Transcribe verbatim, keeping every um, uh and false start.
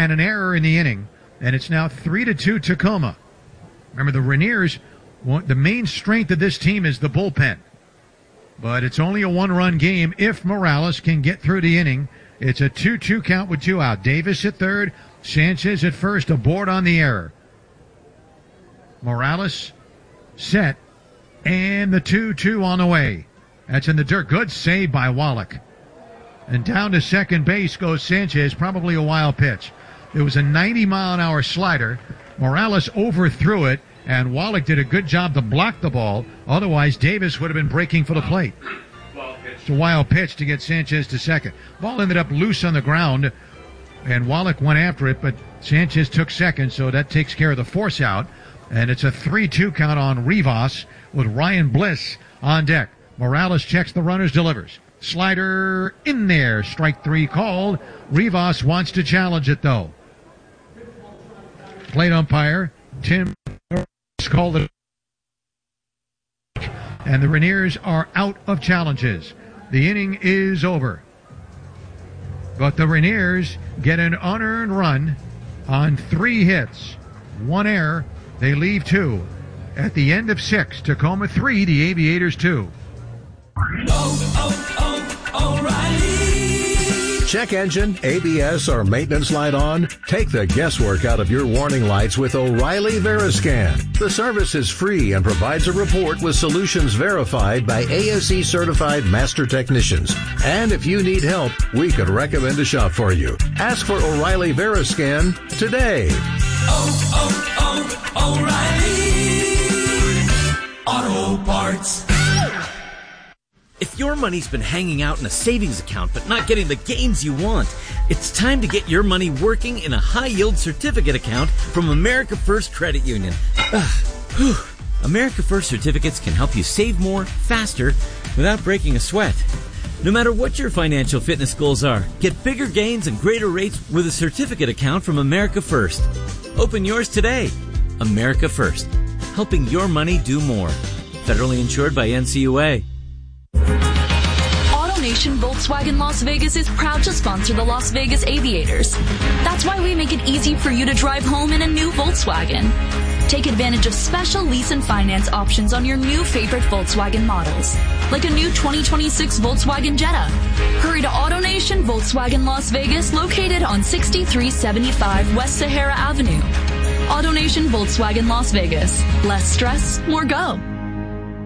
and an error in the inning, and it's now three to two Tacoma. Remember, the Rainiers, the main strength of this team is the bullpen. But it's only a one-run game if Morales can get through the inning. It's a two two count with two out. Davis at third, Sanchez at first, aboard on the error. Morales set, and the two two on the way. That's in the dirt. Good save by Wallach. And down to second base goes Sanchez, probably a wild pitch. It was a ninety mile an hour slider. Morales overthrew it, and Wallach did a good job to block the ball. Otherwise, Davis would have been breaking for the plate. It's a wild pitch to get Sanchez to second. Ball ended up loose on the ground, and Wallach went after it, but Sanchez took second, so that takes care of the force out. And it's a three two count on Rivas with Ryan Bliss on deck. Morales checks the runners, delivers. Slider in there. Strike three called. Rivas wants to challenge it, though. Plate umpire Tim called it. And the Rainiers are out of challenges. The inning is over. But the Rainiers get an unearned run on three hits. One error. They leave two. At the end of six, Tacoma three, the Aviators two. Oh, oh, oh, O'Reilly. Check engine, A B S, or maintenance light on? Take the guesswork out of your warning lights with O'Reilly Veriscan. The service is free and provides a report with solutions verified by A S E certified master technicians. And if you need help, we could recommend a shop for you. Ask for O'Reilly Veriscan today. Oh, oh, oh, O'Reilly Auto Parts. If your money's been hanging out in a savings account but not getting the gains you want, it's time to get your money working in a high-yield certificate account from America First Credit Union. America First certificates can help you save more, faster, without breaking a sweat. No matter what your financial fitness goals are, get bigger gains and greater rates with a certificate account from America First. Open yours today. America First, helping your money do more. Federally insured by N C U A. AutoNation Volkswagen Las Vegas is proud to sponsor the Las Vegas Aviators. That's why we make it easy for you to drive home in a new Volkswagen. Take advantage of special lease and finance options on your new favorite Volkswagen models, like a new twenty twenty-six Volkswagen Jetta. Hurry to AutoNation Volkswagen Las Vegas, located on sixty-three seventy-five West Sahara Avenue. AutoNation Volkswagen Las Vegas. Less stress, more go.